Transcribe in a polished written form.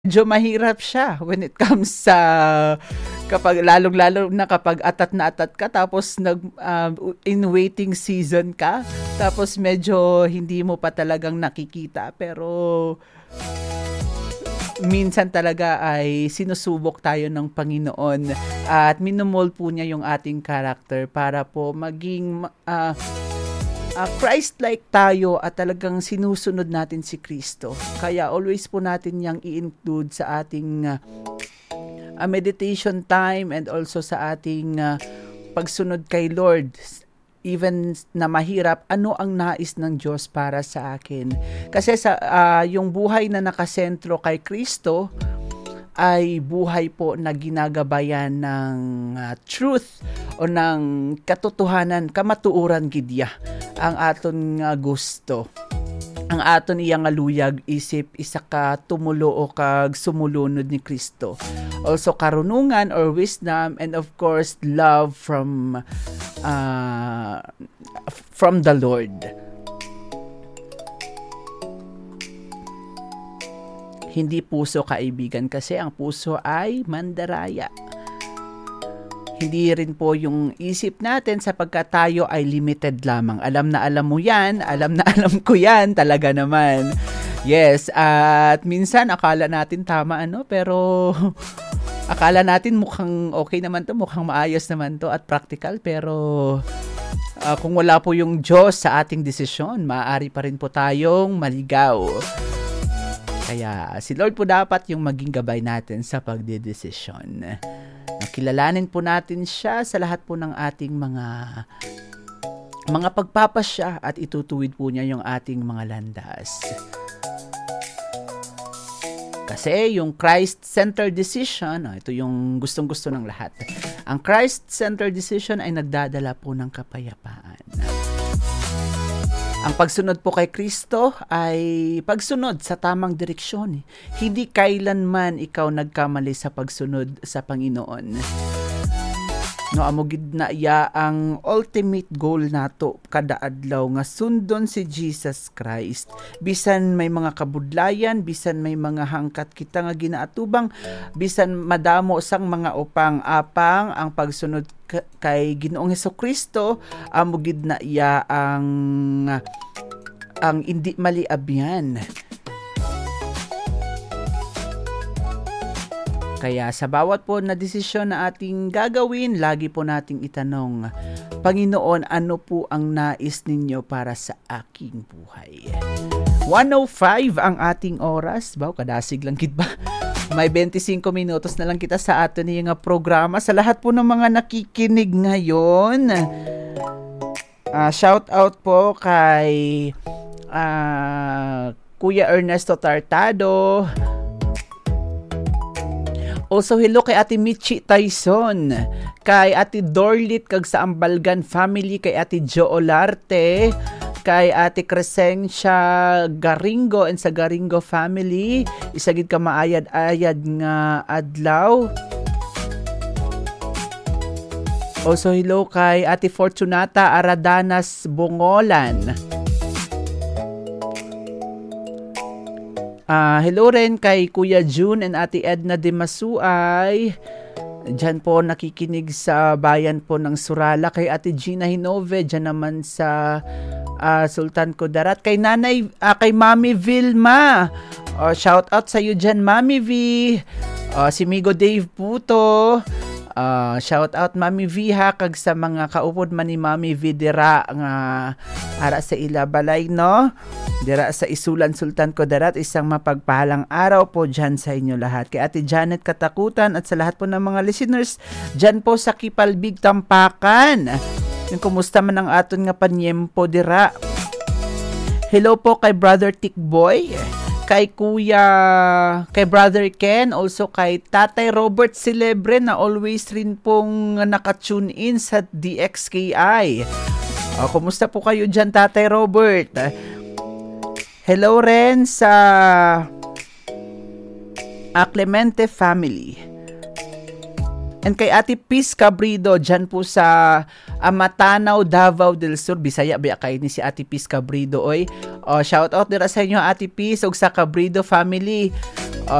medyo mahirap siya when it comes sa kapag lalong-lalo na kapag atat na atat ka tapos in waiting season ka tapos medyo hindi mo pa talagang nakikita pero minsan talaga ay sinusubok tayo ng Panginoon at minumol po niya yung ating character para po maging Christ-like tayo at talagang sinusunod natin si Kristo. Kaya always po natin yang i-include sa ating meditation time and also sa ating pagsunod kay Lord. Even na mahirap, ano ang nais ng Diyos para sa akin? Kasi sa yung buhay na nakasentro kay Kristo ay buhay po na ginagabayan ng truth o ng katotohanan, kamatuuran gidya ang aton gusto. Ang aton iyang aluyag isip isa ka tumulo o kag sumulunod ni Kristo. Also karunungan or wisdom and of course love from the Lord. Hindi puso kaibigan kasi ang puso ay mandaraya. Hindi rin po yung isip natin sapagkat tayo ay limited lamang. Alam na alam mo yan, alam na alam ko yan, talaga naman. Yes, at minsan akala natin tama pero akala natin mukhang okay naman to, mukhang maayos naman to at practical pero kung wala po yung Diyos sa ating desisyon, maaari pa rin po tayong maligaw. Kaya si Lord po dapat yung maging gabay natin sa pagdedesisyon. Kilalanin po natin siya sa lahat po ng ating mga pagpapasya at itutuwid po niya yung ating mga landas. Kasi yung Christ-centered decision, ito yung gustong-gusto ng lahat. Ang Christ-centered decision ay nagdadala po ng kapayapaan. Ang pagsunod po kay Kristo ay pagsunod sa tamang direksyon. Hindi kailanman ikaw nagkamali sa pagsunod sa Panginoon. No, amogid na iya ang ultimate goal nato kada adlaw nga sundon si Jesus Christ. Bisan may mga kabudlayan, bisan may mga hangkat kita nga ginaatubang, bisan madamo sang mga upang apang ang pagsunod kay Ginoong Hesukristo, amogid na iya ang hindi maliabyan. Kaya sa bawat po na desisyon na ating gagawin, lagi po nating itanong, Panginoon, ano po ang nais ninyo para sa aking buhay? 1:05 ang ating oras. Baw, kadasig lang kit ba? May 25 minutos na lang kita sa ato niyang programa. Sa lahat po ng mga nakikinig ngayon, shout out po kay Kuya Ernesto Tartado. Also, hello kay Ate Michi Tyson, kay Ate Dorlit kag sa Ambalgan family, kay Ate Jo Olarte, kay Ate Crescencia Garingo and sa Garingo family. Isagid ka maayad-ayad nga adlaw. Also, hello kay Ate Fortunata Aradanas Bongolan. Hello rin kay Kuya June and Ate Edna de Masuay. Diyan po nakikinig sa bayan po ng Surala. Kay Ate Gina Hinove, diyan naman sa Sultan Kudarat. Kay kay Mami Vilma. Shout out sa iyo diyan, Mami V. Si Migo Dave Puto. Shout out Mami V ha, kag sa mga kaupod man ni Mami V dira nga ara sa ila balay no. Dira sa Isulan Sultan Kudarat, isang mapagpahalang araw po dyan sa inyo lahat. Kay Ate Janet Katakutan at sa lahat po ng mga listeners dyan po sa Kipalbig Tampakan. Yung kumusta man ang aton nga panyempo dira. Hello po kay Brother Tikboy, kay Brother Ken, also kay Tatay Robert Celebre na always rin pong nakatune in sa DXKI. Kumusta po kayo dyan, Tatay Robert? Hello rin sa Clemente family. And kay Ate Peace Cabrido, dyan po sa Amatanaw, Davao del Sur. Bisaya ba kay ni si Ate Peace Cabrido, oy. Shout out dira sa inyo, Ate Peace, ug sa Cabrido family.